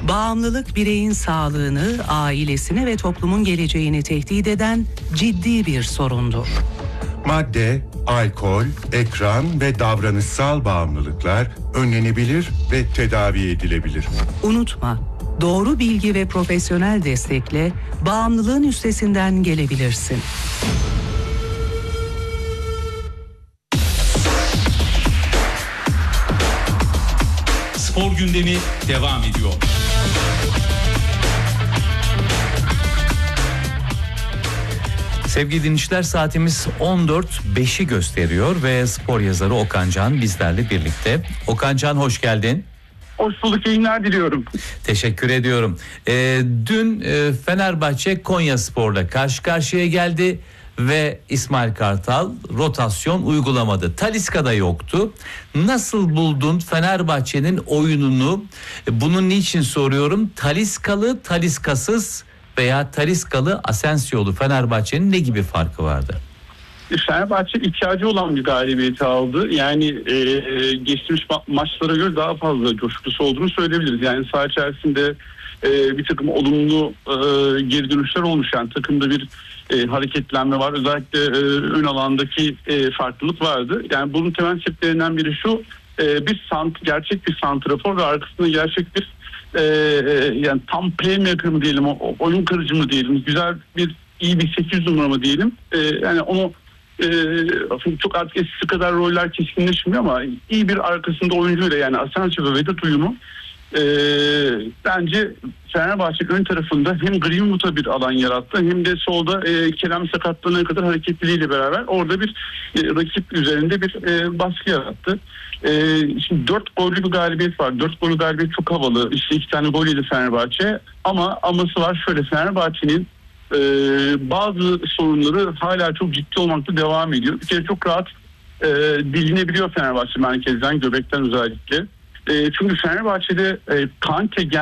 Bağımlılık bireyin sağlığını, ailesini ve toplumun geleceğini tehdit eden ciddi bir sorundur. Madde, alkol, ekran ve davranışsal bağımlılıklar önlenebilir ve tedavi edilebilir. Unutma, doğru bilgi ve profesyonel destekle bağımlılığın üstesinden gelebilirsin. Spor gündemi devam ediyor. Sevgili dinleyiciler, saatimiz 14.05'i gösteriyor ve spor yazarı Okan Can bizlerle birlikte. Okan Can, hoş geldin. Hoş bulduk, yayınlar diliyorum. Teşekkür ediyorum. Dün Fenerbahçe Konyaspor'la karşı karşıya geldi ve İsmail Kartal rotasyon uygulamadı. Talisca da yoktu. Nasıl buldun Fenerbahçe'nin oyununu? Bunun niçin soruyorum? Taliscalı, Taliscasız veya Taliscalı, Asensio'lu Fenerbahçe'nin ne gibi farkı vardı? Fenerbahçe ihtiyacı olan bir galibiyeti aldı. Yani geçmiş maçlara göre daha fazla coşkusu olduğunu söyleyebiliriz. Yani saha içerisinde bir takım olumlu geri dönüşler olmuş. Yani takımda bir hareketlenme var. Özellikle ön alandaki farklılık vardı. Yani bunun temel sebeplerinden biri şu: gerçek bir santrafor ve arkasında gerçek bir yani tam playmaker mı diyelim, oyun kırıcı mı diyelim, güzel iyi bir 8 numara mı diyelim. Yani onu çok artık eskisi kadar roller keskinleşmiyor ama iyi bir arkasında oyuncuyla, yani Asensio ve Vedat uyumu bence Fenerbahçe ön tarafında hem Greenwood'a bir alan yarattı, hem de solda Kerem sakatlığına kadar hareketliliğiyle beraber orada bir rakip üzerinde bir baskı yarattı. Şimdi 4 gollü bir galibiyet var. 4 gollü galibiyet çok havalı. İşte 2 tane gol yedi Fenerbahçe. Ama aması var şöyle: Fenerbahçe'nin bazı sorunları hala çok ciddi olmakta devam ediyor. Bir kere çok rahat dilinebiliyor Fenerbahçe merkezden, göbekten özellikle. Çünkü Fenerbahçe'de Kante